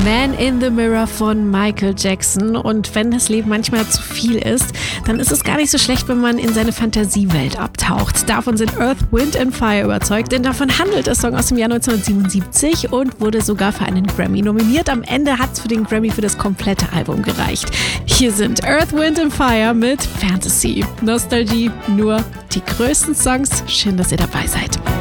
Man in the Mirror von Michael Jackson. Und wenn das Leben manchmal zu viel ist, dann ist es gar nicht so schlecht, wenn man in seine Fantasiewelt abtaucht. Davon sind Earth, Wind and Fire überzeugt, denn davon handelt der Song aus dem Jahr 1977 und wurde sogar für einen Grammy nominiert. Am Ende hat es für den Grammy für das komplette Album gereicht. Hier sind Earth, Wind and Fire mit Fantasy. Nostalgie, nur die größten Songs. Schön, dass ihr dabei seid.